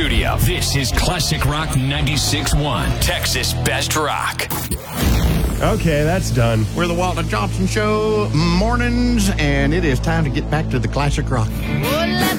studio. This is Classic Rock 96.1, Texas Best Rock. Okay, that's done. We're the Walter Johnson Show mornings, and it is time to get back to the Classic Rock. Well,